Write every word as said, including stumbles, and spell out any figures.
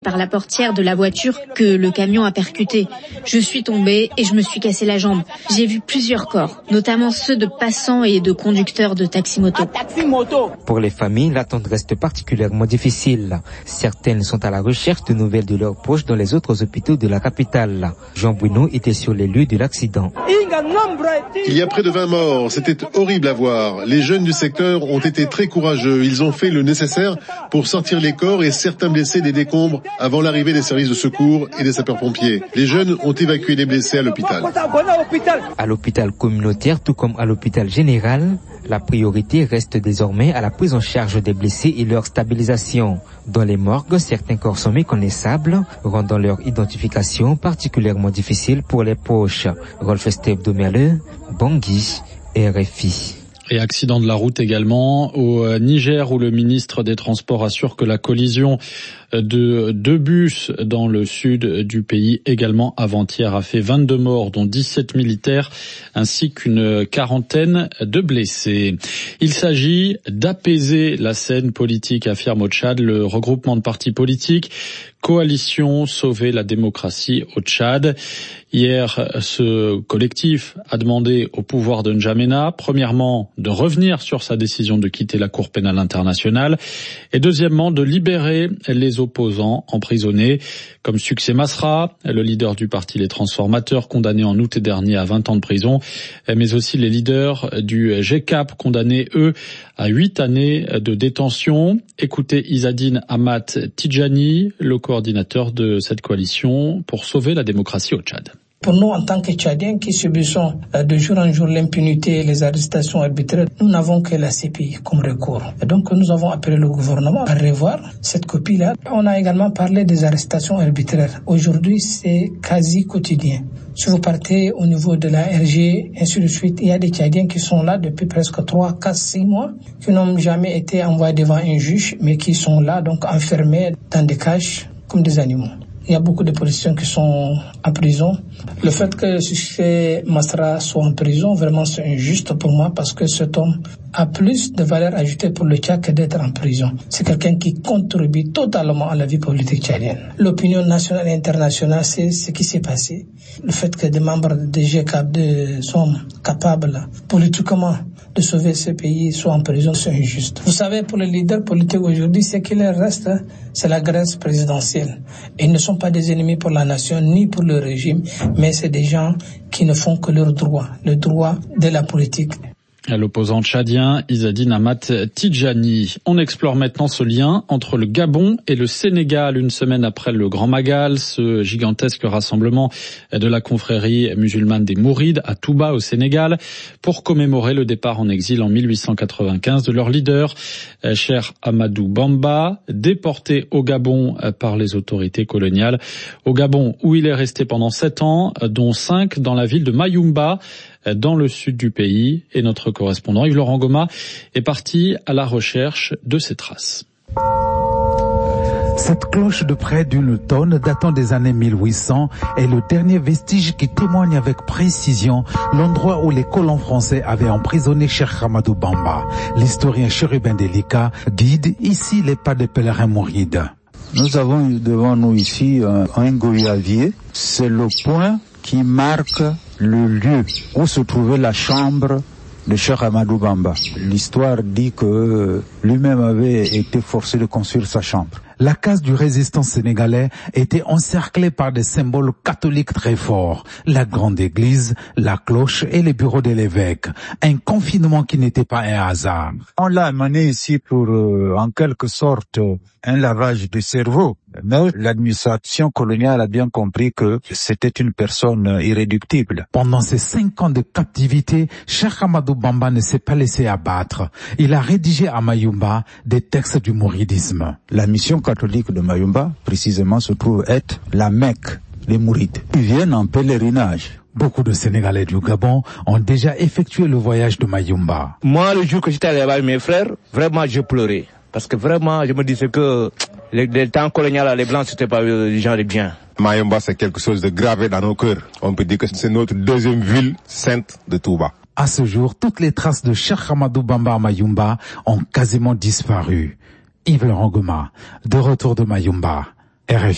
par la portière de la voiture que le camion a percuté. Je suis tombée et je me suis cassé la jambe. J'ai vu plusieurs corps, notamment ceux de passants et de conducteurs de taxi-moto. Pour les familles, l'attente reste particulièrement difficile. Certaines sont à la recherche de nouvelles de leurs proches dans les autres hôpitaux de la capitale. Jean Bruno était sur les lieux de l'accident. Il y a près de vingt morts. C'était horrible à voir. Les jeunes du secteur ont été très courageux. Ils ont fait le nécessaire pour sortir les corps et certains blessés des décombres avant l'arrivée des services de secours et des sapeurs-pompiers. Les jeunes ont évacué les blessés à l'hôpital. À l'hôpital communautaire, tout comme à l'hôpital général, la priorité reste désormais à la prise en charge des blessés et leur stabilisation. Dans les morgues, certains corps sont méconnaissables, rendant leur identification particulièrement difficile pour les proches. Rolf Steve Domerle, Bangui, R F I. Et accident de la route également au Niger, où le ministre des Transports assure que la collision de deux bus dans le sud du pays, également avant-hier, a fait vingt-deux morts, dont dix-sept militaires, ainsi qu'une quarantaine de blessés. Il s'agit d'apaiser la scène politique, affirme au Tchad le regroupement de partis politiques Coalition Sauver la démocratie au Tchad. Hier, ce collectif a demandé au pouvoir de N'Djamena, premièrement, de revenir sur sa décision de quitter la Cour pénale internationale et deuxièmement, de libérer les opposants emprisonnés, comme Succès Masra, le leader du parti Les Transformateurs, condamné en août dernier à vingt ans de prison, mais aussi les leaders du G C A P, condamnés, eux, à huit années de détention. Écoutez Izzadine Ahmad Tidjani, le coordinateur de cette coalition pour sauver la démocratie au Tchad. Pour nous, en tant que Tchadiens qui subissons de jour en jour l'impunité et les arrestations arbitraires, nous n'avons que la C P I comme recours. Et donc, nous avons appelé le gouvernement à revoir cette copie-là. On a également parlé des arrestations arbitraires. Aujourd'hui, c'est quasi quotidien. Si vous partez au niveau de la R G, ainsi de suite, il y a des Tchadiens qui sont là depuis presque trois, quatre, six mois, qui n'ont jamais été envoyés devant un juge, mais qui sont là, donc enfermés dans des cages comme des animaux. Il y a beaucoup de politiciens qui sont en prison. Le fait que Succès Masra soit en prison, vraiment c'est injuste pour moi parce que cet homme a plus de valeur ajoutée pour le Tchad que d'être en prison. C'est quelqu'un qui contribue totalement à la vie politique tchadienne. L'opinion nationale et internationale, c'est ce qui s'est passé. Le fait que des membres de G C A P sont capables politiquement de sauver ce pays soient en prison, c'est injuste. Vous savez, pour les leaders politiques aujourd'hui, ce qui leur reste, c'est la grâce présidentielle. Et ils ne sont pas des ennemis pour la nation, ni pour le régime, mais c'est des gens qui ne font que leur droit, le droit de la politique. L'opposant tchadien Izzadine Ahmad Tidjani. On explore maintenant ce lien entre le Gabon et le Sénégal, une semaine après le Grand Magal, ce gigantesque rassemblement de la confrérie musulmane des Mourides à Touba au Sénégal, pour commémorer le départ en exil en mille huit cent quatre-vingt-quinze de leur leader, Cheikh Amadou Bamba, déporté au Gabon par les autorités coloniales. Au Gabon, où il est resté pendant sept ans, dont cinq dans la ville de Mayumba, dans le sud du pays, et notre correspondant Yves-Laurent Goma est parti à la recherche de ces traces. Cette cloche de près d'une tonne datant des années mille huit cents est le dernier vestige qui témoigne avec précision l'endroit où les colons français avaient emprisonné Cheikh Amadou Bamba. L'historien Chérubin Delika guide ici les pas des pèlerins mourides. Nous avons devant nous ici un, un goyavier. C'est le point qui marque le lieu où se trouvait la chambre de Cheikh Amadou Bamba. L'histoire dit que lui-même avait été forcé de construire sa chambre. La case du résistant sénégalais était encerclée par des symboles catholiques très forts. La grande église, la cloche et les bureaux de l'évêque. Un confinement qui n'était pas un hasard. On l'a amené ici pour, euh, en quelque sorte, un lavage de cerveau. Mais l'administration coloniale a bien compris que c'était une personne irréductible. Pendant ces cinq ans de captivité, Cheikh Amadou Bamba ne s'est pas laissé abattre. Il a rédigé à Mayumba des textes du mouridisme. La mission catholique de Mayumba, précisément, se trouve être la Mecque des Mourides. Ils viennent en pèlerinage. Beaucoup de Sénégalais du Gabon ont déjà effectué le voyage de Mayumba. Moi, le jour que j'étais allé avec mes frères, vraiment, je pleurais. Parce que vraiment, je me disais que les, les temps coloniaux, les Blancs, c'était pas des gens de bien. Mayumba, c'est quelque chose de gravé dans nos cœurs. On peut dire que c'est notre deuxième ville sainte de Touba. À ce jour, toutes les traces de Cheikh Amadou Bamba à Mayumba ont quasiment disparu. Yves-Laurent Goma, de retour de Mayumba, R F I.